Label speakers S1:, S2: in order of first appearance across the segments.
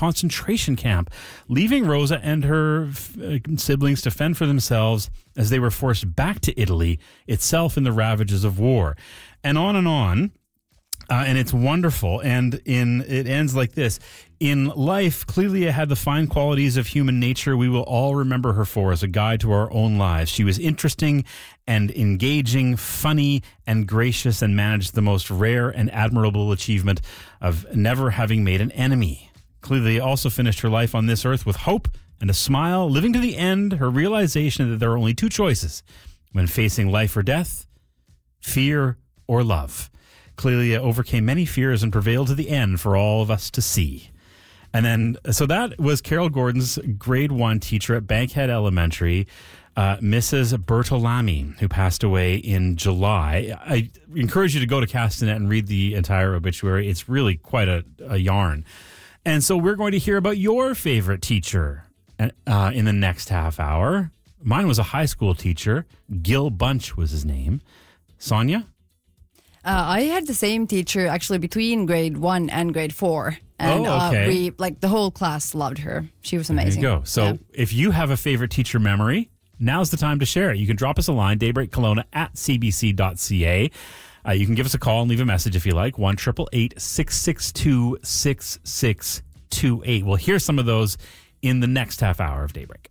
S1: concentration camp, leaving Rosa and her siblings to fend for themselves as they were forced back to Italy, itself in the ravages of war. And on and on. And it's wonderful. And it ends like this. In life, Clelia had the fine qualities of human nature we will all remember her for as a guide to our own lives. She was interesting and engaging, funny and gracious, and managed the most rare and admirable achievement of never having made an enemy. Clelia also finished her life on this earth with hope and a smile, living to the end her realization that there are only two choices when facing life or death: fear or love. Clelia overcame many fears and prevailed to the end for all of us to see. And then, so that was Carol Gordon's grade 1 teacher at Bankhead Elementary, Mrs. Bertolami, who passed away in July. I encourage you to go to Castanet and read the entire obituary. It's really quite a yarn. And so we're going to hear about your favorite teacher in the next half hour. Mine was a high school teacher. Gil Bunch was his name. Sonia?
S2: I had the same teacher actually between grade 1 and grade 4. And we, the whole class loved her. She was amazing.
S1: There you go. So if you have a favorite teacher memory, now's the time to share it. You can drop us a line, daybreakkelowna@cbc.ca. You can give us a call and leave a message if you like, 1-888-662-6628. We'll hear some of those in the next half hour of Daybreak.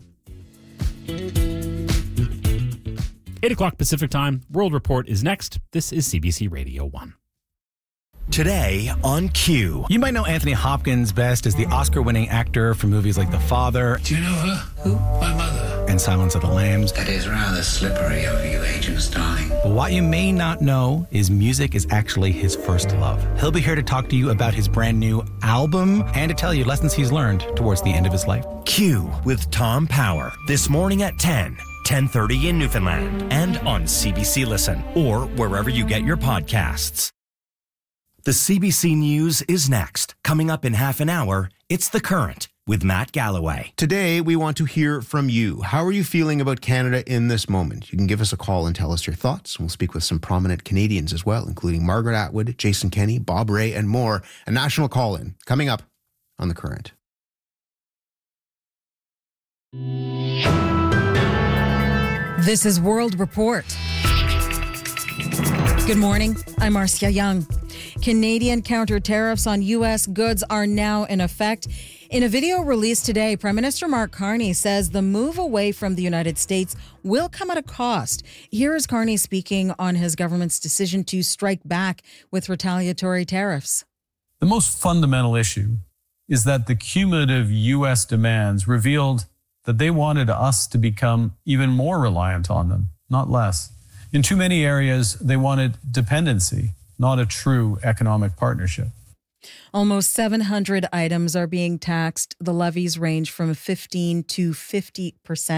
S1: 8 o'clock Pacific Time. World Report is next. This is CBC Radio 1.
S3: Today on Q.
S4: You might know Anthony Hopkins best as the Oscar-winning actor for movies like The Father.
S5: Do you know her? Who? My mother.
S4: And Silence of the Lambs.
S5: That is rather slippery of you, Agent Starling.
S4: But what you may not know is music is actually his first love. He'll be here to talk to you about his brand new album and to tell you lessons he's learned towards the end of his life.
S3: Q with Tom Power. This morning at 10:30 in Newfoundland, and on CBC Listen, or wherever you get your podcasts. The CBC News is next. Coming up in half an hour, it's The Current with Matt Galloway.
S6: Today, we want to hear from you. How are you feeling about Canada in this moment? You can give us a call and tell us your thoughts. We'll speak with some prominent Canadians as well, including Margaret Atwood, Jason Kenney, Bob Ray, and more. A national call-in coming up on The Current.
S7: This is World Report. Good morning. I'm Marcia Young. Canadian counter-tariffs on U.S. goods are now in effect. In a video released today, Prime Minister Mark Carney says the move away from the United States will come at a cost. Here is Carney speaking on his government's decision to strike back with retaliatory tariffs.
S8: The most fundamental issue is that the cumulative U.S. demands revealed that they wanted us to become even more reliant on them, not less. In too many areas, they wanted dependency, not a true economic partnership.
S7: Almost 700 items are being taxed. The levies range from 15 to 50%.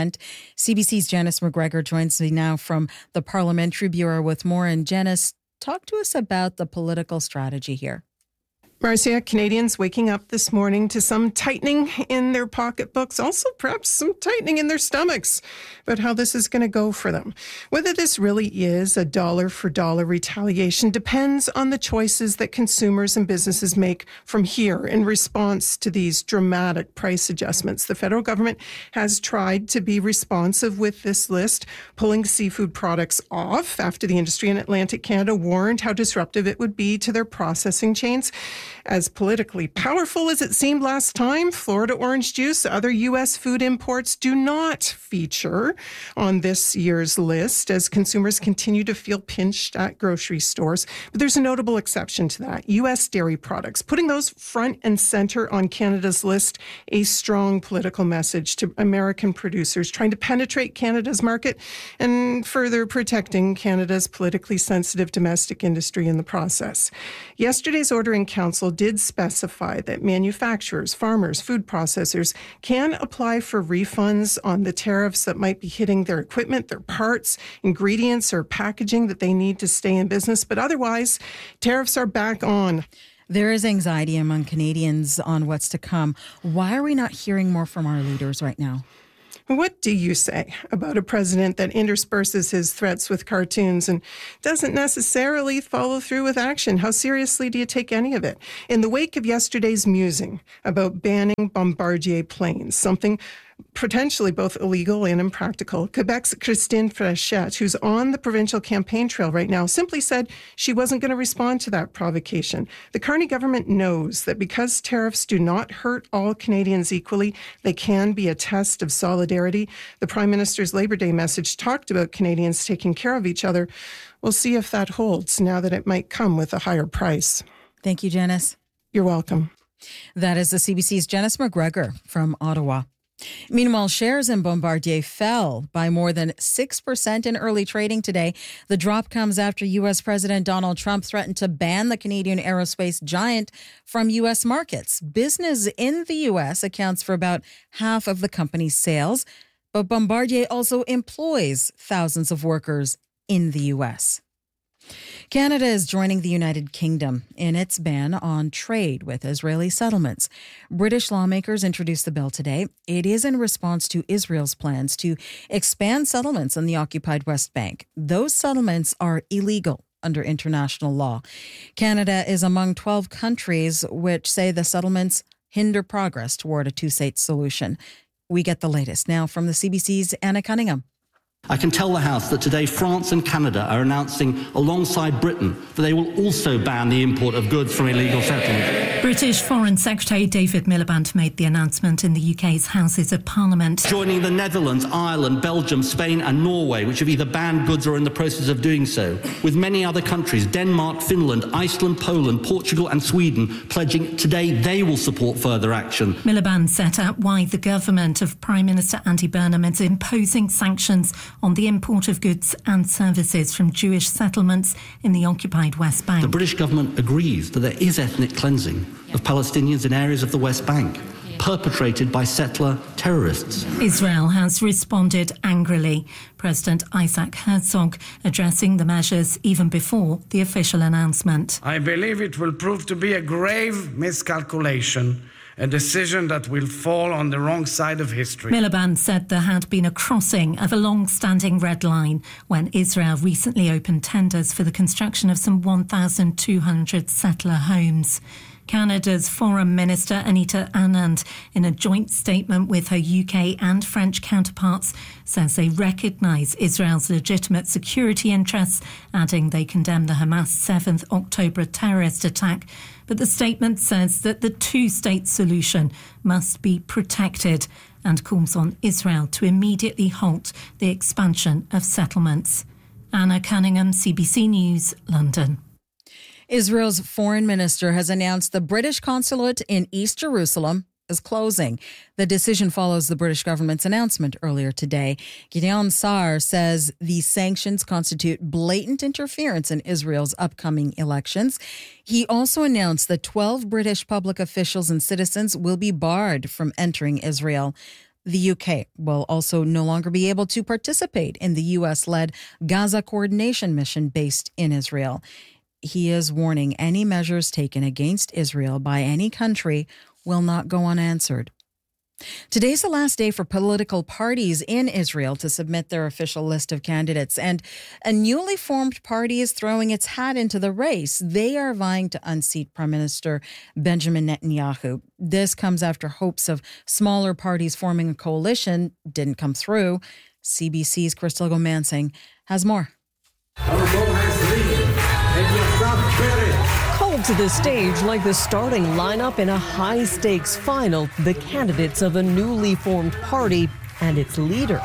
S7: CBC's Janice McGregor joins me now from the Parliamentary Bureau with more. And Janice, talk to us about the political strategy here.
S9: Marcia, Canadians waking up this morning to some tightening in their pocketbooks, also perhaps some tightening in their stomachs about how this is going to go for them. Whether this really is a dollar-for-dollar retaliation depends on the choices that consumers and businesses make from here in response to these dramatic price adjustments. The federal government has tried to be responsive with this list, pulling seafood products off after the industry in Atlantic Canada warned how disruptive it would be to their processing chains. As politically powerful as it seemed last time, Florida orange juice, other U.S. food imports do not feature on this year's list as consumers continue to feel pinched at grocery stores. But there's a notable exception to that, U.S. dairy products, putting those front and center on Canada's list, a strong political message to American producers trying to penetrate Canada's market and further protecting Canada's politically sensitive domestic industry in the process. Yesterday's order in Council did specify that manufacturers, farmers, food processors can apply for refunds on the tariffs that might be hitting their equipment, their parts, ingredients, or packaging that they need to stay in business. But otherwise, tariffs are back on.
S7: There is anxiety among Canadians on what's to come. Why are we not hearing more from our leaders right now?
S9: What do you say about a president that intersperses his threats with cartoons and doesn't necessarily follow through with action? How seriously do you take any of it? In the wake of yesterday's musing about banning Bombardier planes, something potentially both illegal and impractical, Quebec's Christine Frechette, who's on the provincial campaign trail right now, simply said she wasn't going to respond to that provocation. The Carney government knows that because tariffs do not hurt all Canadians equally, they can be a test of solidarity. The Prime Minister's Labor Day message talked about Canadians taking care of each other. We'll see if that holds now that it might come with a higher price.
S7: Thank you, Janice.
S9: You're welcome.
S7: That is the CBC's Janice McGregor from Ottawa. Meanwhile, shares in Bombardier fell by more than 6% in early trading today. The drop comes after U.S. President Donald Trump threatened to ban the Canadian aerospace giant from U.S. markets. Business in the U.S. accounts for about half of the company's sales, but Bombardier also employs thousands of workers in the U.S. Canada is joining the United Kingdom in its ban on trade with Israeli settlements. British lawmakers introduced the bill today. It is in response to Israel's plans to expand settlements on the occupied West Bank. Those settlements are illegal under international law. Canada is among 12 countries which say the settlements hinder progress toward a two-state solution. We get the latest now from the CBC's Anna Cunningham.
S10: I can tell the House that today France and Canada are announcing alongside Britain that they will also ban the import of goods from illegal settlements.
S11: British Foreign Secretary David Miliband made the announcement in the UK's Houses of Parliament.
S10: Joining the Netherlands, Ireland, Belgium, Spain and Norway, which have either banned goods or are in the process of doing so, with many other countries, Denmark, Finland, Iceland, Poland, Portugal and Sweden, pledging today they will support further action.
S11: Miliband set out why the government of Prime Minister Andy Burnham is imposing sanctions on the import of goods and services from Jewish settlements in the occupied West Bank.
S10: The British government agrees that there is ethnic cleansing of Palestinians in areas of the West Bank, perpetrated by settler terrorists.
S11: Israel has responded angrily. President Isaac Herzog addressing the measures even before the official announcement.
S12: I believe it will prove to be a grave miscalculation, a decision that will fall on the wrong side of history.
S11: Miliband said there had been a crossing of a long-standing red line when Israel recently opened tenders for the construction of some 1,200 settler homes. Canada's Foreign Minister Anita Anand, in a joint statement with her UK and French counterparts, says they recognise Israel's legitimate security interests, adding they condemn the Hamas 7th October terrorist attack. But the statement says that the two-state solution must be protected and calls on Israel to immediately halt the expansion of settlements. Anna Cunningham, CBC News, London.
S7: Israel's foreign minister has announced the British consulate in East Jerusalem is closing. The decision follows the British government's announcement earlier today. Gideon Sa'ar says these sanctions constitute blatant interference in Israel's upcoming elections. He also announced that 12 British public officials and citizens will be barred from entering Israel. The UK will also no longer be able to participate in the US-led Gaza coordination mission based in Israel. He is warning any measures taken against Israel by any country will not go unanswered. Today's the last day for political parties in Israel to submit their official list of candidates, and a newly formed party is throwing its hat into the race. They are vying to unseat Prime Minister Benjamin Netanyahu. This comes after hopes of smaller parties forming a coalition didn't come through. CBC's Crystal Gomansing has more.
S13: Called to the stage like the starting lineup in a high-stakes final, the candidates of a newly formed party and its leader.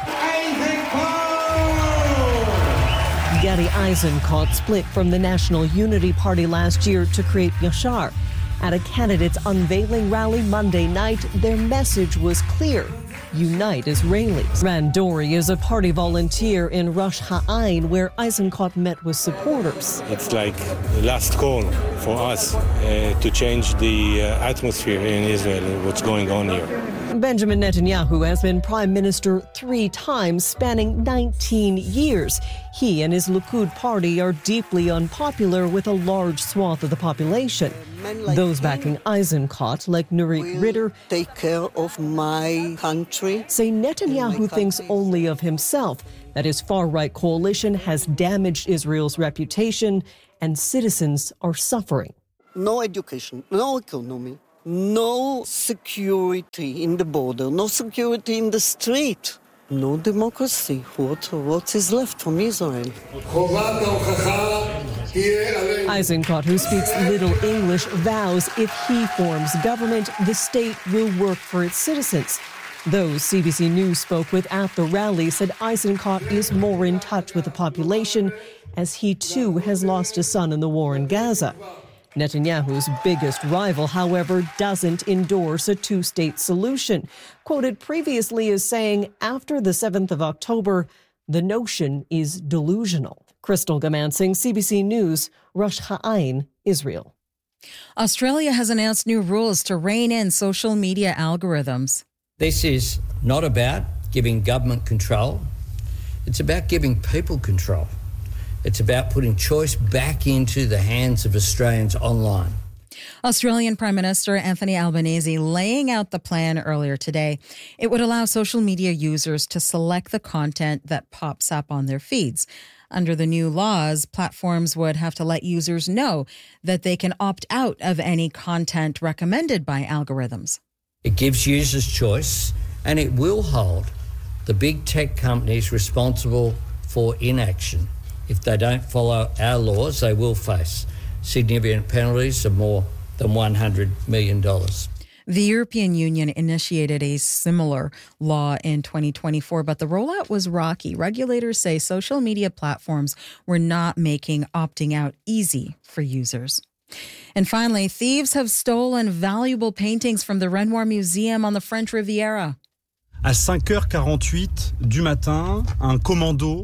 S13: Gadi Eisenkot split from the National Unity Party last year to create Yashar. At a candidate's unveiling rally Monday night, their message was clear: unite Israelis. Ran Dori is a party volunteer in Rosh Ha'ain, where Eisenkot met with supporters.
S14: It's like the last call for us to change the atmosphere in Israel, what's going on here.
S13: Benjamin Netanyahu has been prime minister 3 times, spanning 19 years. He and his Likud party are deeply unpopular with a large swath of the population. Those backing Eisenkot, like Nurit Ritter,
S15: take care of my country,
S13: say Netanyahu thinks only of himself, that his far-right coalition has damaged Israel's reputation and citizens are suffering.
S15: No education, no economy, no security in the border, no security in the street, no democracy. What is left from Israel?
S13: Eisenkot, who speaks little English, vows if he forms government, the state will work for its citizens. Those CBC News spoke with at the rally said Eisenkot is more in touch with the population as he too has lost a son in the war in Gaza. Netanyahu's biggest rival, however, doesn't endorse a two-state solution, quoted previously as saying after the 7th of October, the notion is delusional. Crystal Gamansing, CBC News, Rosh Ha'ain, Israel.
S7: Australia has announced new rules to rein in social media algorithms.
S16: This is not about giving government control. It's about giving people control. It's about putting choice back into the hands of Australians online.
S7: Australian Prime Minister Anthony Albanese laying out the plan earlier today. It would allow social media users to select the content that pops up on their feeds. Under the new laws, platforms would have to let users know that they can opt out of any content recommended by algorithms.
S16: It gives users choice, and it will hold the big tech companies responsible for inaction. If they don't follow our laws, they will face significant penalties of more than $100 million.
S7: The European Union initiated a similar law in 2024, but the rollout was rocky. Regulators say social media platforms were not making opting out easy for users. And finally, thieves have stolen valuable paintings from the Renoir Museum on the French Riviera.
S17: À 5h48 du matin, un commando.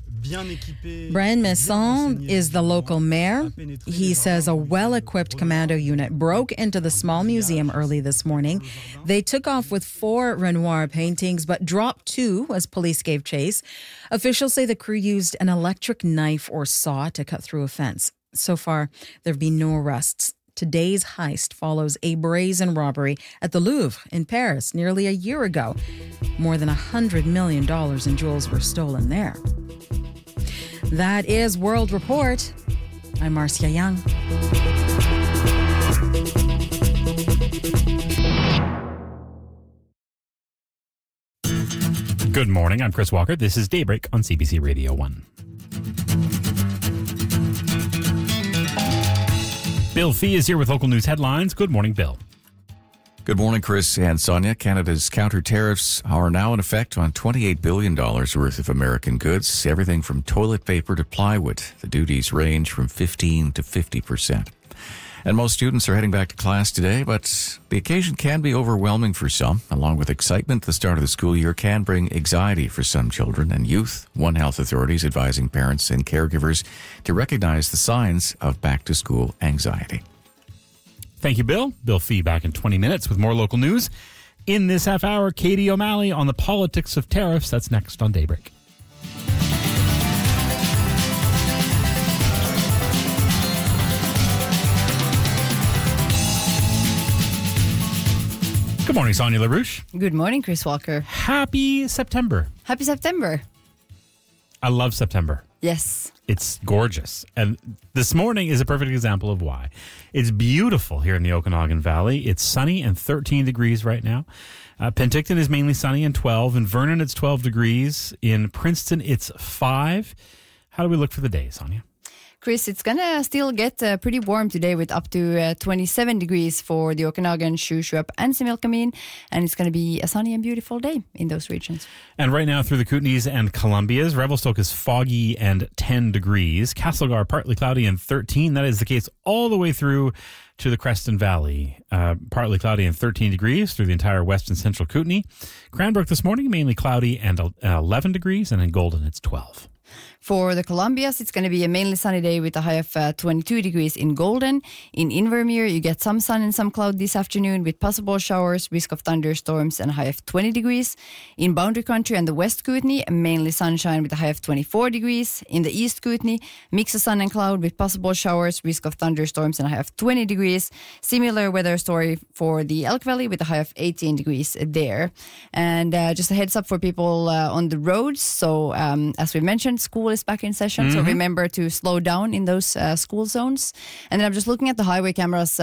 S7: Brian Messon is the local mayor. He says a well-equipped commando unit broke into the small museum early this morning. They took off with 4 Renoir paintings, but dropped 2 as police gave chase. Officials say the crew used an electric knife or saw to cut through a fence. So far, there have been no arrests. Today's heist follows a brazen robbery at the Louvre in Paris nearly a year ago. More than $100 million in jewels were stolen there. That is World Report. I'm Marcia Young.
S1: Good morning. I'm Chris Walker. This is Daybreak on CBC Radio 1. Bill Fee is here with local news headlines. Good morning, Bill.
S18: Good morning, Chris and Sonia. Canada's counter tariffs are now in effect on $28 billion worth of American goods, everything from toilet paper to plywood. The duties range from 15 to 50%. And most students are heading back to class today, but the occasion can be overwhelming for some. Along with excitement, the start of the school year can bring anxiety for some children and youth. One Health Authority is advising parents and caregivers to recognize the signs of back-to-school anxiety.
S1: Thank you, Bill. Bill Fee back in 20 minutes with more local news. In this half hour, Katie O'Malley on the politics of tariffs. That's next on Daybreak. Good morning, Sonia LaRouche.
S2: Good morning, Chris Walker.
S1: Happy September.
S2: Happy September.
S1: I love September.
S2: Yes.
S1: It's gorgeous. And this morning is a perfect example of why. It's beautiful here in the Okanagan Valley. It's sunny and 13 degrees right now. Penticton is mainly sunny and 12. In Vernon, it's 12 degrees. In Princeton, it's 5. How do we look for the day, Sonia?
S2: Chris, it's going to still get pretty warm today with up to 27 degrees for the Okanagan, Shuswap and Similkameen. And it's going to be a sunny and beautiful day in those regions.
S1: And right now through the Kootenays and Columbias, Revelstoke is foggy and 10 degrees. Castlegar, partly cloudy and 13. That is the case all the way through to the Creston Valley. Partly cloudy and 13 degrees through the entire west and central Kootenay. Cranbrook this morning, mainly cloudy and 11 degrees. And in Golden, it's 12.
S2: For the Columbias, it's going to be a mainly sunny day with a high of 22 degrees in Golden. In Invermere, you get some sun and some cloud this afternoon with possible showers, risk of thunderstorms, and a high of 20 degrees. In Boundary Country and the West Kootenay, mainly sunshine with a high of 24 degrees. In the East Kootenay, mix of sun and cloud with possible showers, risk of thunderstorms, and a high of 20 degrees. Similar weather story for the Elk Valley with a high of 18 degrees there. And just a heads up for people on the roads. So as we mentioned, school is back in session. So remember to slow down in those school zones. And then I'm just looking at the highway cameras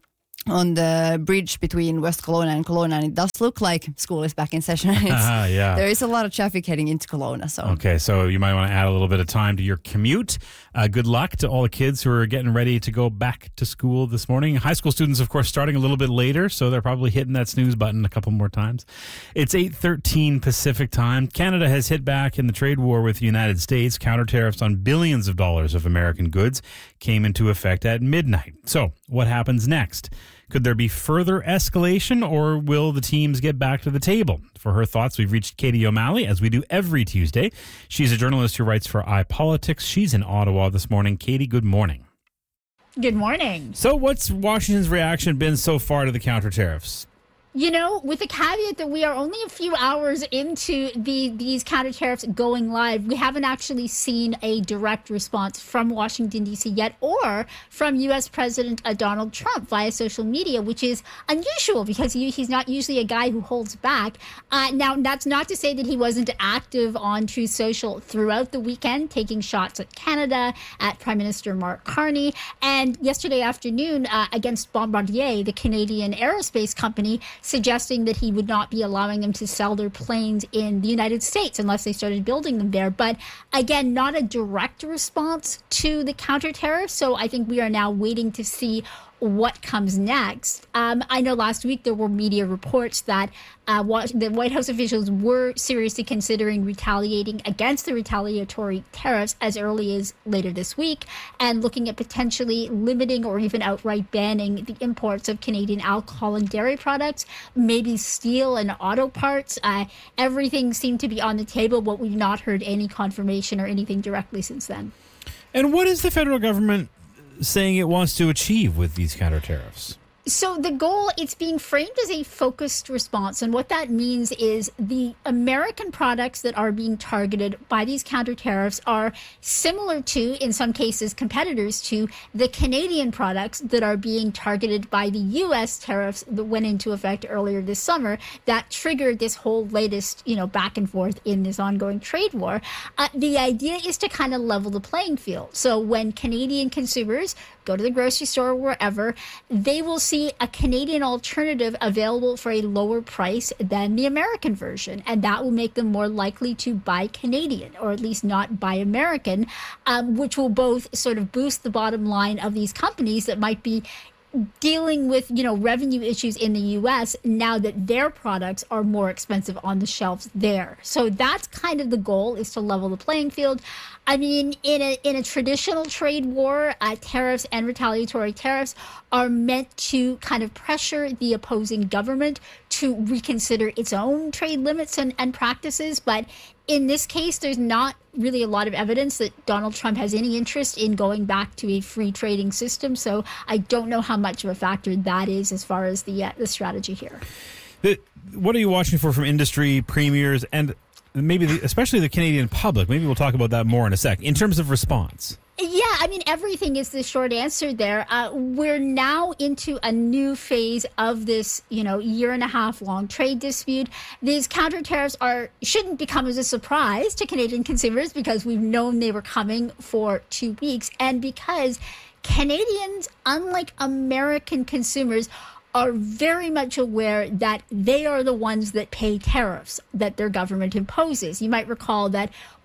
S2: on the bridge between West Kelowna and Kelowna, and it does look like school is back in session.
S1: Yeah.
S2: There is a lot of traffic heading into Kelowna. So
S1: Okay, so you might want to add a little bit of time to your commute. Good luck to all the kids who are getting ready to go back to school this morning. High school students, of course, starting a little bit later, so they're probably hitting that snooze button a couple more times. It's 8:13 Pacific time. Canada has hit back in the trade war with the United States. Counter tariffs on billions of dollars of American goods came into effect at midnight. So what happens next? Could there be further escalation, or will the teams get back to the table? For her thoughts, we've reached Katie O'Malley, as we do every Tuesday. She's a journalist who writes for iPolitics. She's in Ottawa this morning. Katie, good morning.
S19: Good morning.
S1: So what's Washington's reaction been so far to the counter tariffs?
S19: You know, with the caveat that we are only a few hours into these counter tariffs going live, we haven't actually seen a direct response from Washington, D.C. yet, or from U.S. President Donald Trump via social media, which is unusual because he's not usually a guy who holds back. Now, that's not to say that he wasn't active on Truth Social throughout the weekend, taking shots at Canada, at Prime Minister Mark Carney, and yesterday afternoon against Bombardier, the Canadian aerospace company, suggesting that he would not be allowing them to sell their planes in the United States unless they started building them there. But again, not a direct response to the counter tariffs. So I think we are now waiting to see what comes next. I know last week there were media reports that the White House officials were seriously considering retaliating against the retaliatory tariffs as early as later this week, and looking at potentially limiting or even outright banning the imports of Canadian alcohol and dairy products, maybe steel and auto parts. Everything seemed to be on the table, but we've not heard any confirmation or anything directly since then.
S1: And what is the federal government saying it wants to achieve with these counter tariffs?
S19: So the goal, it's being framed as a focused response. And what that means is the American products that are being targeted by these counter tariffs are similar to, in some cases, competitors to the Canadian products that are being targeted by the U.S. tariffs that went into effect earlier this summer that triggered this whole latest, back and forth in this ongoing trade war. The idea is to kind of level the playing field. So when Canadian consumers go to the grocery store or wherever, they will see a Canadian alternative available for a lower price than the American version. And that will make them more likely to buy Canadian, or at least not buy American, which will both sort of boost the bottom line of these companies that might be dealing with, revenue issues in the U.S. now that their products are more expensive on the shelves there. So that's kind of the goal, is to level the playing field. I mean, in a traditional trade war, tariffs and retaliatory tariffs are meant to kind of pressure the opposing government to reconsider its own trade limits and practices. But in this case, there's not really a lot of evidence that Donald Trump has any interest in going back to a free trading system. So I don't know how much of a factor that is as far as the strategy here.
S1: What are you watching for from industry, premiers, and maybe especially the Canadian public? Maybe we'll talk about that more in a sec, in terms of response.
S19: Yeah, I mean, everything is the short answer there. We're now into a new phase of this, year and a half long trade dispute. These counter tariffs shouldn't become as a surprise to Canadian consumers, because we've known they were coming for 2 weeks, and because Canadians, unlike American consumers, are very much aware that they are the ones that pay tariffs that their government imposes. You might recall that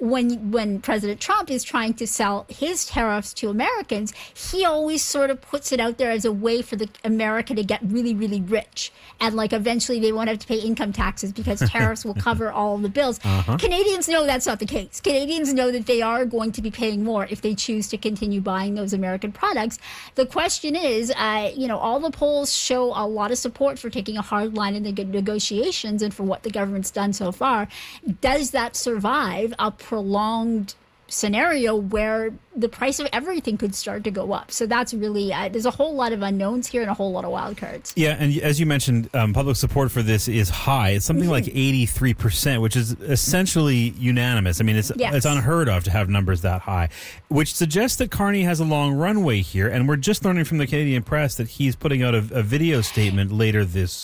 S19: when President Trump is trying to sell his tariffs to Americans, he always sort of puts it out there as a way for the America to get really, really rich. And eventually they won't have to pay income taxes because tariffs will cover all of the bills. Canadians know that's not the case. Canadians know that they are going to be paying more if they choose to continue buying those American products. The question is, all the polls show a lot of support for taking a hard line in the negotiations and for what the government's done so far. Does that survive a prolonged scenario where the price of everything could start to go up. So that's really, there's a whole lot of unknowns here and a whole lot of wild cards.
S1: Yeah, and as you mentioned, public support for this is high. It's something like 83%, which is essentially unanimous. I mean, it's unheard of to have numbers that high, which suggests that Carney has a long runway here. And we're just learning from the Canadian press that he's putting out a video statement later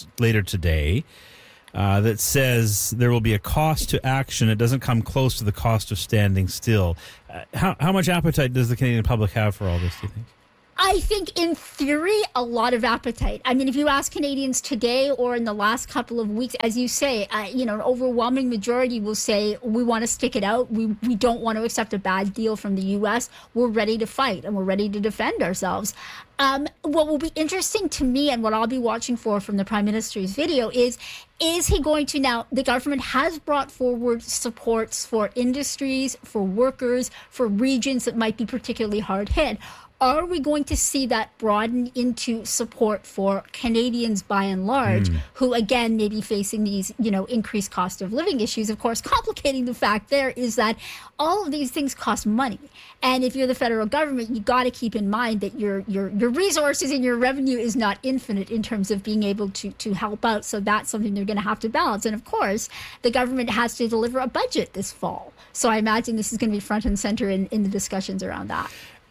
S1: today. That says there will be a cost to action. It doesn't come close to the cost of standing still. How much appetite does the Canadian public have for all this, do you think?
S19: I think in theory, a lot of appetite. I mean, if you ask Canadians today or in the last couple of weeks, as you say, an overwhelming majority will say, we want to stick it out. We don't want to accept a bad deal from the U.S. We're ready to fight and we're ready to defend ourselves. What will be interesting to me and what I'll be watching for from the Prime Minister's video is he going to now, the government has brought forward supports for industries, for workers, for regions that might be particularly hard hit. Are we going to see that broaden into support for Canadians by and large, who again may be facing these, increased cost of living issues? Of course, complicating the fact there is that all of these things cost money, and if you're the federal government, you got to keep in mind that your resources and your revenue is not infinite in terms of being able to help out. So that's something they're going to have to balance. And of course, the government has to deliver a budget this fall. So I imagine this is going to be front and center in the discussions around that.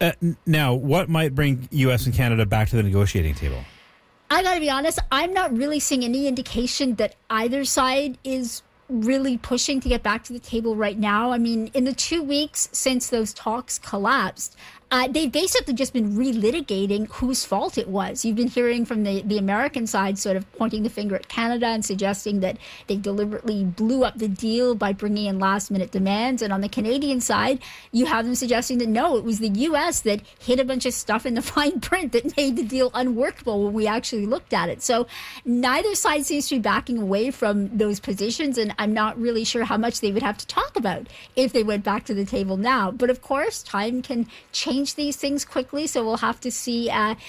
S1: Now, what might bring U.S. and Canada back to the negotiating table?
S19: I got to be honest, I'm not really seeing any indication that either side is really pushing to get back to the table right now. I mean, in the 2 weeks since those talks collapsed, they've basically just been relitigating whose fault it was. You've been hearing from the American side sort of pointing the finger at Canada and suggesting that they deliberately blew up the deal by bringing in last-minute demands. And on the Canadian side, you have them suggesting that no, it was the U.S. that hid a bunch of stuff in the fine print that made the deal unworkable when we actually looked at it. So neither side seems to be backing away from those positions, and I'm not really sure how much they would have to talk about if they went back to the table now. But of course, time can change these things quickly, so we'll have to see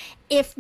S19: if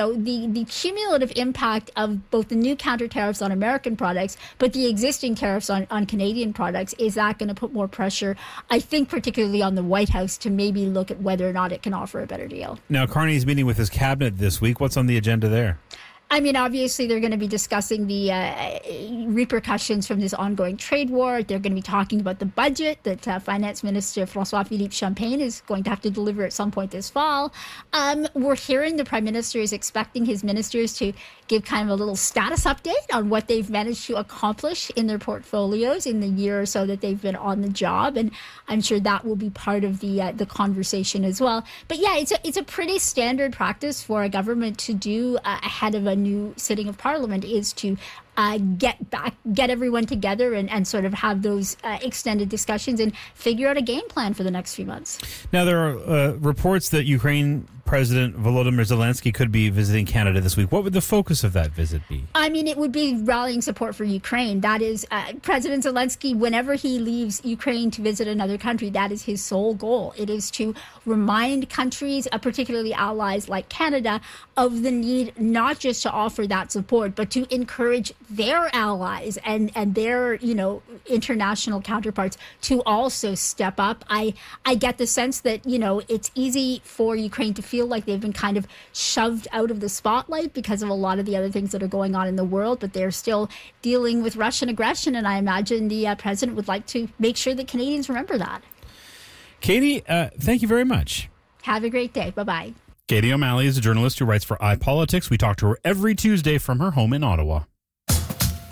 S19: the cumulative impact of both the new counter tariffs on American products, but the existing tariffs on Canadian products, is that going to put more pressure, I think, particularly on the White House to maybe look at whether or not it can offer a better deal.
S1: Now, Carney's meeting with his cabinet this week. What's on the agenda there?
S19: I mean, obviously, they're going to be discussing the repercussions from this ongoing trade war. They're going to be talking about the budget that Finance Minister François-Philippe Champagne is going to have to deliver at some point this fall. We're hearing the Prime Minister is expecting his ministers to give kind of a little status update on what they've managed to accomplish in their portfolios in the year or so that they've been on the job. And I'm sure that will be part of the conversation as well. But yeah, it's a pretty standard practice for a government to do ahead of a new sitting of Parliament, is to get everyone together and sort of have those extended discussions and figure out a game plan for the next few months.
S1: Now, there are reports that Ukraine President Volodymyr Zelensky could be visiting Canada this week. What would the focus of that visit be?
S19: I mean, it would be rallying support for Ukraine. That is, President Zelensky, whenever he leaves Ukraine to visit another country, that is his sole goal. It is to remind countries, particularly allies like Canada, of the need not just to offer that support, but to encourage their allies and their, international counterparts to also step up. I get the sense that, it's easy for Ukraine to feel like they've been kind of shoved out of the spotlight because of a lot of the other things that are going on in the world, but they're still dealing with Russian aggression, and I imagine the president would like to make sure that Canadians remember that.
S1: Katie, thank you very much.
S19: Have a great day. Bye-bye.
S1: Katie O'Malley is a journalist who writes for iPolitics. We talk to her every Tuesday from her home in Ottawa.